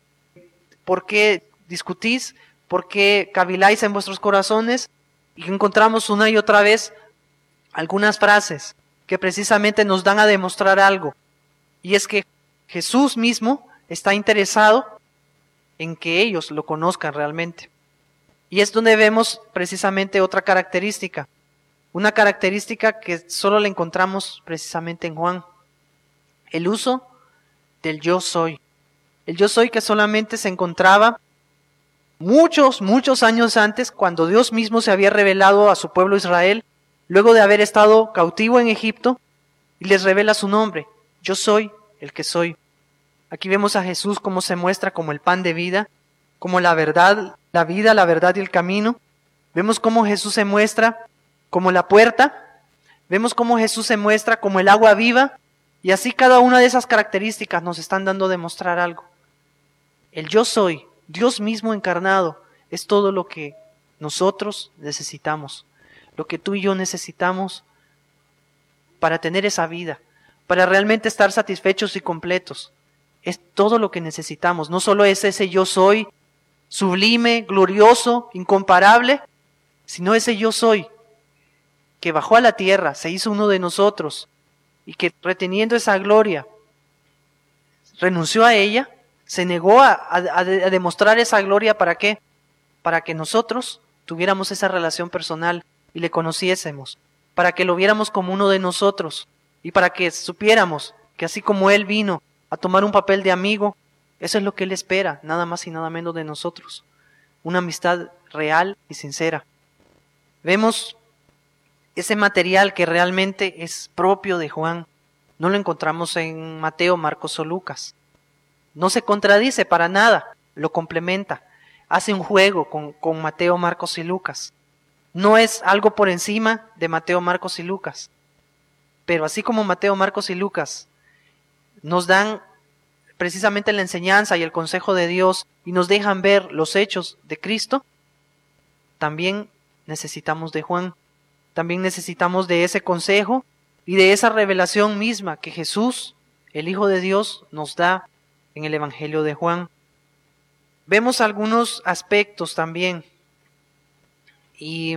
¿por qué discutís? ¿Por qué caviláis en vuestros corazones? Y encontramos una y otra vez algunas frases que precisamente nos dan a demostrar algo, y es que Jesús mismo está interesado en que ellos lo conozcan realmente. Y es donde vemos precisamente otra característica, una característica que solo la encontramos precisamente en Juan, el uso del yo soy. El yo soy que solamente se encontraba muchos, muchos años antes, cuando Dios mismo se había revelado a su pueblo Israel, luego de haber estado cautivo en Egipto, y les revela su nombre, yo soy el que soy. Aquí vemos a Jesús cómo se muestra como el pan de vida, como la verdad, la vida, la verdad y el camino. Vemos cómo Jesús se muestra como la puerta, vemos cómo Jesús se muestra como el agua viva, y así cada una de esas características nos están dando a demostrar algo. El yo soy, Dios mismo encarnado, es todo lo que nosotros necesitamos, lo que tú y yo necesitamos para tener esa vida, para realmente estar satisfechos y completos. Es todo lo que necesitamos, no solo es ese yo soy sublime, glorioso, incomparable, sino ese yo soy que bajó a la tierra, se hizo uno de nosotros, y que reteniendo esa gloria, renunció a ella, se negó a, a, a demostrar esa gloria. ¿Para qué? Para que nosotros tuviéramos esa relación personal y le conociésemos, para que lo viéramos como uno de nosotros y para que supiéramos que así como Él vino a tomar un papel de amigo, eso es lo que Él espera, nada más y nada menos de nosotros, una amistad real y sincera. Vemos ese material que realmente es propio de Juan. No lo encontramos en Mateo, Marcos o Lucas. No se contradice para nada, lo complementa. Hace un juego con, con Mateo, Marcos y Lucas. No es algo por encima de Mateo, Marcos y Lucas. Pero así como Mateo, Marcos y Lucas nos dan precisamente la enseñanza y el consejo de Dios y nos dejan ver los hechos de Cristo, también necesitamos de Juan. También necesitamos de ese consejo y de esa revelación misma que Jesús, el Hijo de Dios, nos da en el Evangelio de Juan. Vemos algunos aspectos también y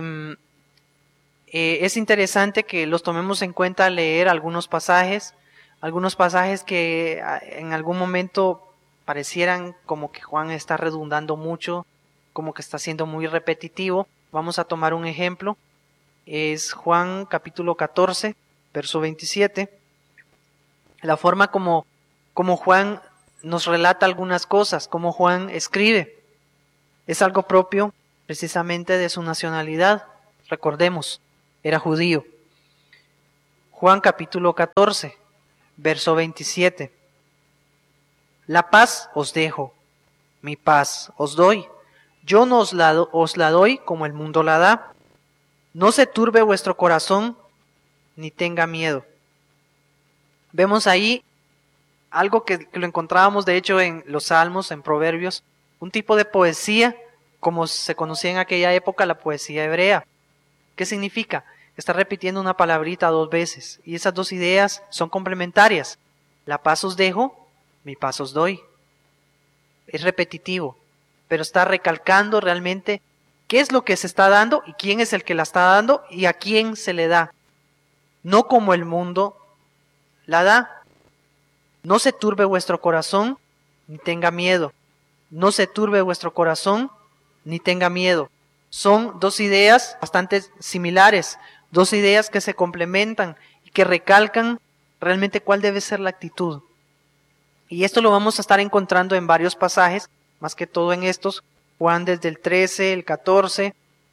eh, es interesante que los tomemos en cuenta al leer algunos pasajes, algunos pasajes que en algún momento parecieran como que Juan está redundando mucho, como que está siendo muy repetitivo. Vamos a tomar un ejemplo, es Juan capítulo catorce, verso veintisiete. La forma como, como Juan nos relata algunas cosas, como Juan escribe, es algo propio precisamente de su nacionalidad. Recordemos, era judío. Juan capítulo catorce, verso veintisiete. La paz os dejo, mi paz os doy. Yo no os la, os la doy como el mundo la da. No se turbe vuestro corazón, ni tenga miedo. Vemos ahí algo que, que lo encontrábamos de hecho en los Salmos, en Proverbios, un tipo de poesía como se conocía en aquella época, la poesía hebrea. ¿Qué significa? Está repitiendo una palabrita dos veces y esas dos ideas son complementarias. La paz os dejo, mi paz os doy. Es repetitivo, pero está recalcando realmente qué es lo que se está dando y quién es el que la está dando y a quién se le da. No como el mundo la da. No se turbe vuestro corazón, ni tenga miedo. No se turbe vuestro corazón, ni tenga miedo. Son dos ideas bastante similares, dos ideas que se complementan y que recalcan realmente cuál debe ser la actitud. Y esto lo vamos a estar encontrando en varios pasajes, más que todo en estos, Juan desde el trece, el catorce,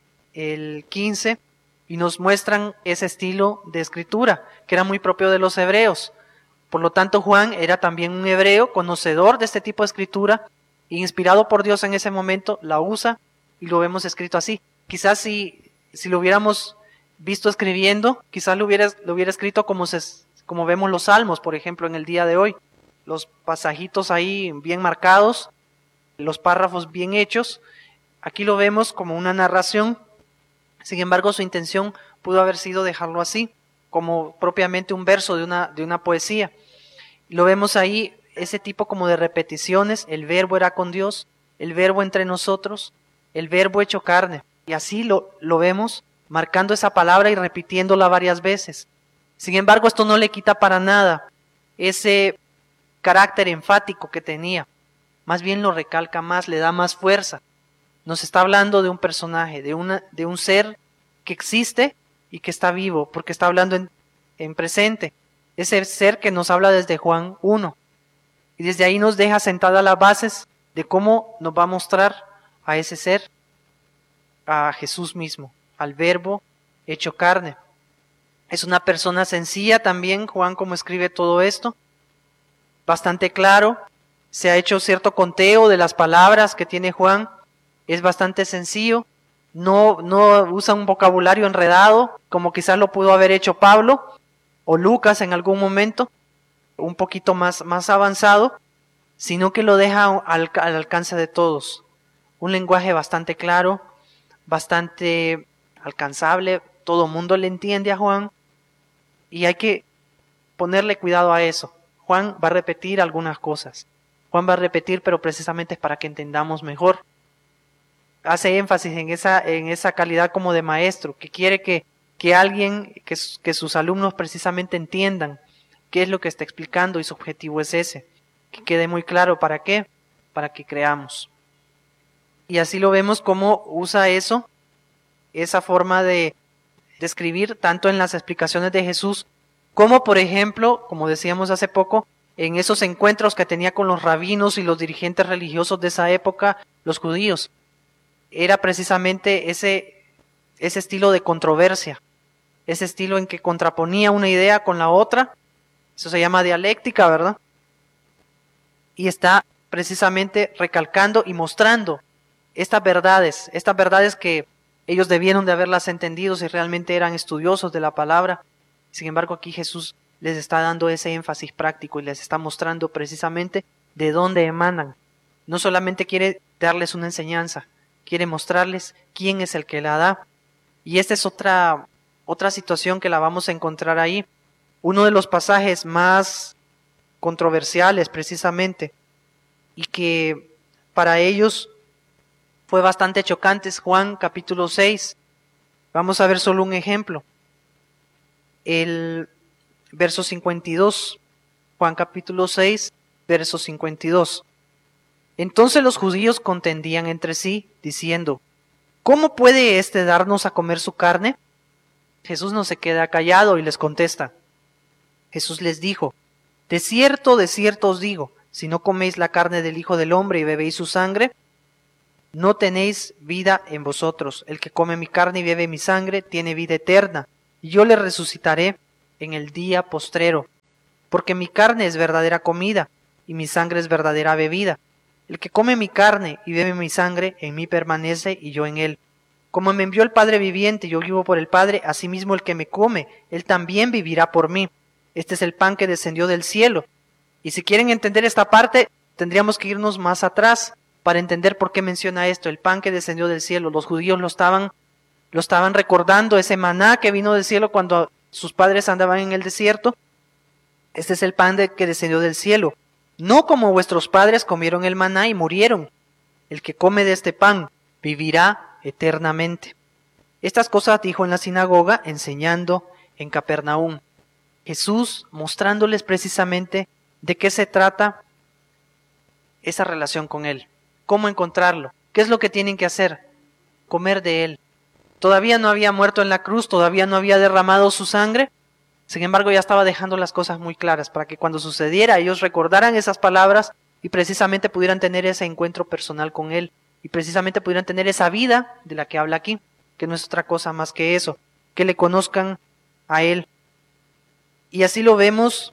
el quince, y nos muestran ese estilo de escritura, que era muy propio de los hebreos. Por lo tanto, Juan era también un hebreo, conocedor de este tipo de escritura, e inspirado por Dios en ese momento, la usa y lo vemos escrito así. Quizás si, si lo hubiéramos visto escribiendo, quizás lo hubiera, lo hubiera escrito como, se, como vemos los salmos, por ejemplo, en el día de hoy. Los pasajitos ahí bien marcados, los párrafos bien hechos. Aquí lo vemos como una narración. Sin embargo, su intención pudo haber sido dejarlo así, como propiamente un verso de una, de una poesía. Lo vemos ahí, ese tipo como de repeticiones. El verbo era con Dios, el verbo entre nosotros, el verbo hecho carne. Y así lo, lo vemos marcando esa palabra y repitiéndola varias veces. Sin embargo, esto no le quita para nada ese carácter enfático que tenía. Más bien lo recalca más, le da más fuerza. Nos está hablando de un personaje, de, una, de un ser que existe y que está vivo, porque está hablando en, en presente. Ese ser que nos habla desde Juan uno. Y desde ahí nos deja sentadas las bases de cómo nos va a mostrar a ese ser, a Jesús mismo, al verbo hecho carne. Es una persona sencilla también, Juan, como escribe todo esto. Bastante claro. Se ha hecho cierto conteo de las palabras que tiene Juan. Es bastante sencillo. No, no usa un vocabulario enredado, como quizás lo pudo haber hecho Pablo o Lucas en algún momento, un poquito más, más avanzado, sino que lo deja al, al alcance de todos. Un lenguaje bastante claro, bastante alcanzable, todo mundo le entiende a Juan, y hay que ponerle cuidado a eso. Juan va a repetir algunas cosas. Juan va a repetir, pero precisamente es para que entendamos mejor. Hace énfasis en esa, en esa calidad como de maestro, que quiere que, que alguien, que, que sus alumnos precisamente entiendan qué es lo que está explicando y su objetivo es ese. Que quede muy claro para qué, para que creamos. Y así lo vemos cómo usa eso, esa forma de, de escribir, tanto en las explicaciones de Jesús, como por ejemplo, como decíamos hace poco, en esos encuentros que tenía con los rabinos y los dirigentes religiosos de esa época, los judíos. Era precisamente ese, ese estilo de controversia, ese estilo en que contraponía una idea con la otra. Eso se llama dialéctica, ¿verdad? Y está precisamente recalcando y mostrando estas verdades, estas verdades que ellos debieron de haberlas entendido si realmente eran estudiosos de la palabra. Sin embargo, aquí Jesús les está dando ese énfasis práctico y les está mostrando precisamente de dónde emanan. No solamente quiere darles una enseñanza, quiere mostrarles quién es el que la da. Y esta es otra, otra situación que la vamos a encontrar ahí. Uno de los pasajes más controversiales precisamente y que para ellos fue bastante chocante es Juan capítulo seis. Vamos a ver solo un ejemplo. El verso cincuenta y dos. Juan capítulo seis, verso cincuenta y dos. Entonces los judíos contendían entre sí, diciendo: ¿cómo puede éste darnos a comer su carne? Jesús no se queda callado y les contesta. Jesús les dijo: de cierto, de cierto os digo, si no coméis la carne del Hijo del Hombre y bebéis su sangre, no tenéis vida en vosotros. El que come mi carne y bebe mi sangre tiene vida eterna, y yo le resucitaré en el día postrero. Porque mi carne es verdadera comida, y mi sangre es verdadera bebida. El que come mi carne y bebe mi sangre, en mí permanece y yo en él. Como me envió el Padre viviente y yo vivo por el Padre, asimismo el que me come, él también vivirá por mí. Este es el pan que descendió del cielo. Y si quieren entender esta parte, tendríamos que irnos más atrás para entender por qué menciona esto, el pan que descendió del cielo. Los judíos lo estaban, lo estaban recordando, ese maná que vino del cielo cuando sus padres andaban en el desierto. Este es el pan de, que descendió del cielo. No como vuestros padres comieron el maná y murieron. El que come de este pan vivirá eternamente. Estas cosas dijo en la sinagoga, enseñando en Capernaum. Jesús mostrándoles precisamente de qué se trata esa relación con Él. Cómo encontrarlo. ¿Qué es lo que tienen que hacer? Comer de Él. Todavía no había muerto en la cruz, todavía no había derramado su sangre. Sin embargo, ya estaba dejando las cosas muy claras para que cuando sucediera ellos recordaran esas palabras y precisamente pudieran tener ese encuentro personal con Él y precisamente pudieran tener esa vida de la que habla aquí, que no es otra cosa más que eso, que le conozcan a Él. Y así lo vemos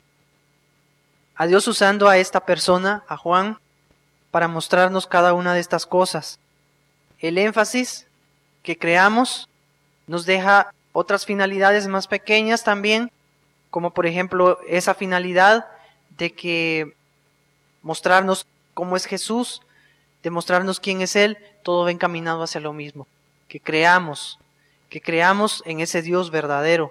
a Dios usando a esta persona, a Juan, para mostrarnos cada una de estas cosas. El énfasis que creamos nos deja otras finalidades más pequeñas también, como por ejemplo esa finalidad de que mostrarnos cómo es Jesús, de mostrarnos quién es Él, todo va encaminado hacia lo mismo, que creamos, que creamos en ese Dios verdadero,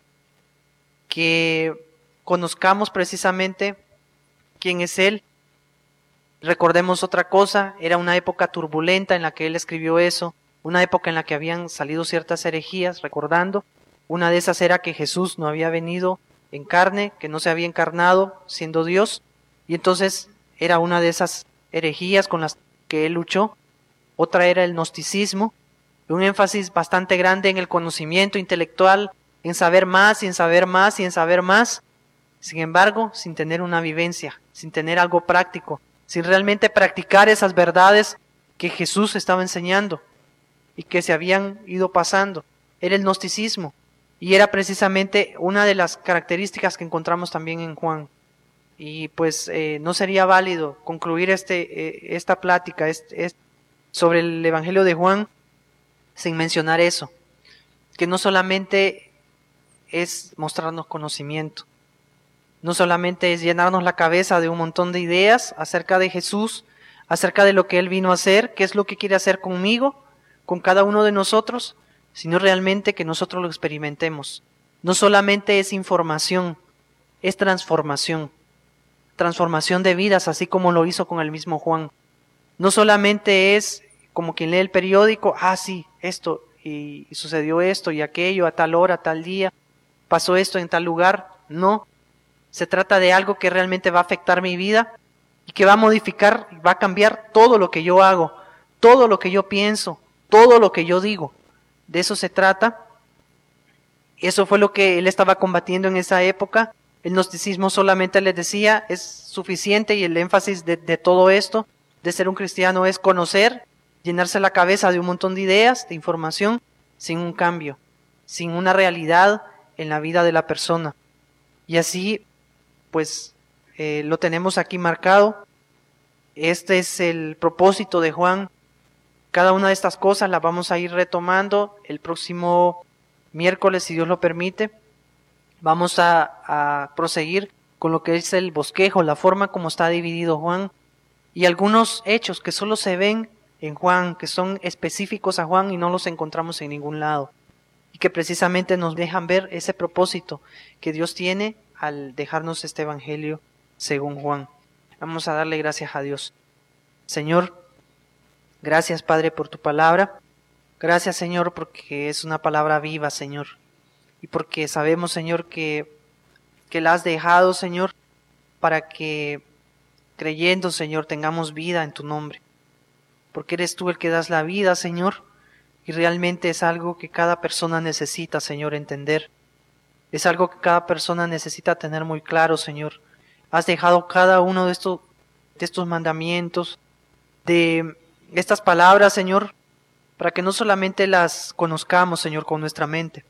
que conozcamos precisamente quién es Él. Recordemos otra cosa, era una época turbulenta en la que Él escribió eso, una época en la que habían salido ciertas herejías, recordando. Una de esas era que Jesús no había venido en carne, que no se había encarnado siendo Dios, y entonces era una de esas herejías con las que Él luchó. Otra era el gnosticismo, un énfasis bastante grande en el conocimiento intelectual, en saber más y en saber más y en saber más, sin embargo, sin tener una vivencia, sin tener algo práctico, sin realmente practicar esas verdades que Jesús estaba enseñando y que se habían ido pasando. Era el gnosticismo y era precisamente una de las características que encontramos también en Juan. Y pues eh, no sería válido concluir este, eh, esta plática este, este, sobre el Evangelio de Juan sin mencionar eso, que no solamente es mostrarnos conocimiento, no solamente es llenarnos la cabeza de un montón de ideas acerca de Jesús, acerca de lo que Él vino a hacer, qué es lo que quiere hacer conmigo, con cada uno de nosotros, sino realmente que nosotros lo experimentemos. No solamente es información, es transformación, transformación de vidas, así como lo hizo con el mismo Juan. No solamente es como quien lee el periódico, ah sí, esto, y, y sucedió esto y aquello, a tal hora, a tal día, pasó esto en tal lugar, no. Se trata de algo que realmente va a afectar mi vida y que va a modificar, va a cambiar todo lo que yo hago, todo lo que yo pienso, todo lo que yo digo. De eso se trata. Eso fue lo que él estaba combatiendo en esa época. El gnosticismo solamente les decía, es suficiente, y el énfasis de, de todo esto, de ser un cristiano, es conocer, llenarse la cabeza de un montón de ideas, de información, sin un cambio, sin una realidad en la vida de la persona. Y así, pues, eh, lo tenemos aquí marcado. Este es el propósito de Juan. Cada una de estas cosas las vamos a ir retomando el próximo miércoles, si Dios lo permite. Vamos a, a proseguir con lo que es el bosquejo, la forma como está dividido Juan, y algunos hechos que solo se ven en Juan, que son específicos a Juan y no los encontramos en ningún lado, y que precisamente nos dejan ver ese propósito que Dios tiene al dejarnos este evangelio según Juan. Vamos a darle gracias a Dios. Señor, gracias Padre por tu palabra. Gracias Señor porque es una palabra viva, Señor, y porque sabemos, Señor, que, que la has dejado, Señor, para que creyendo, Señor, tengamos vida en tu nombre. Porque eres tú el que das la vida, Señor, y realmente es algo que cada persona necesita, Señor, entender. Es algo que cada persona necesita tener muy claro, Señor. Has dejado cada uno de estos, de estos mandamientos, de estas palabras, Señor, para que no solamente las conozcamos, Señor, con nuestra mente,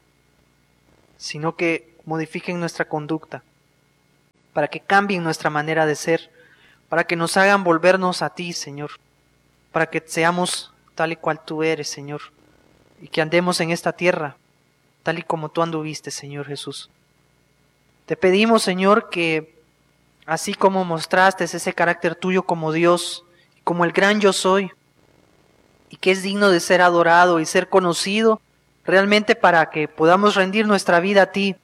sino que modifiquen nuestra conducta, para que cambien nuestra manera de ser, para que nos hagan volvernos a ti, Señor, para que seamos tal y cual tú eres, Señor, y que andemos en esta tierra tal y como tú anduviste, Señor Jesús. Te pedimos, Señor, que así como mostraste ese carácter tuyo como Dios, como el gran yo soy, y que es digno de ser adorado y ser conocido, realmente para que podamos rendir nuestra vida a ti,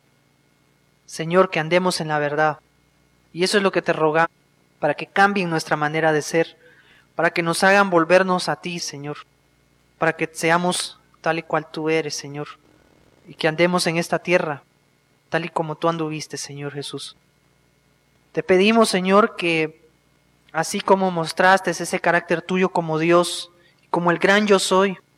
Señor, que andemos en la verdad. Y eso es lo que te rogamos, para que cambien nuestra manera de ser, para que nos hagan volvernos a ti, Señor, para que seamos tal y cual tú eres, Señor, y que andemos en esta tierra tal y como tú anduviste, Señor Jesús. Te pedimos, Señor, que así como mostraste ese carácter tuyo como Dios, como el gran yo soy,